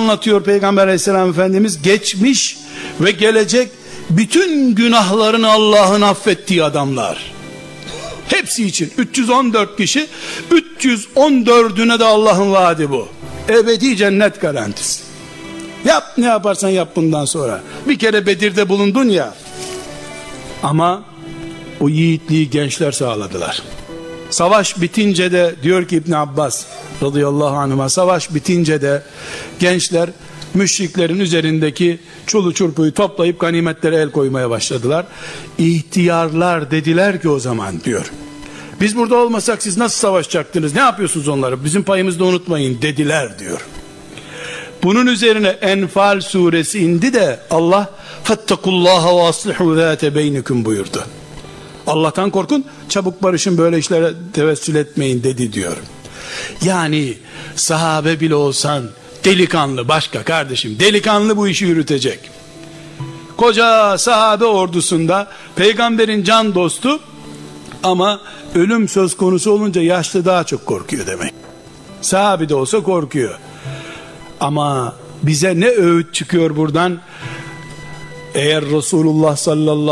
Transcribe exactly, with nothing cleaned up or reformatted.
anlatıyor Peygamber aleyhisselam Efendimiz? Geçmiş ve gelecek bütün günahlarını Allah'ın affettiği adamlar. Hepsi için üç yüz on dört kişi, üç yüz on dördüne de Allah'ın vaadi bu. Ebedi cennet garantisi. Yap ne yaparsan yap bundan sonra. Bir kere Bedir'de bulundun ya. Ama o yiğitliği gençler sağladılar. Savaş bitince de diyor ki İbn Abbas radıyallahu anhuma, savaş bitince de gençler müşriklerin üzerindeki çulu çurpuyu toplayıp ganimetlere el koymaya başladılar. İhtiyarlar dediler ki o zaman diyor, biz burada olmasak siz nasıl savaşacaktınız, ne yapıyorsunuz onları, bizim payımızı da unutmayın dediler diyor. Bunun üzerine Enfal suresi indi de Allah fettekullaha ve aslihu zâte beynikum buyurdu. Allah'tan korkun, çabuk barışın, böyle işlere tevessül etmeyin dedi diyor. Yani sahabe bile olsan delikanlı, başka kardeşim, delikanlı bu işi yürütecek. Koca sahabe ordusunda peygamberin can dostu, ama ölüm söz konusu olunca yaşlı daha çok korkuyor demek. Sahabe de olsa korkuyor. Ama bize ne öğüt çıkıyor buradan? Eğer Resulullah sallallahu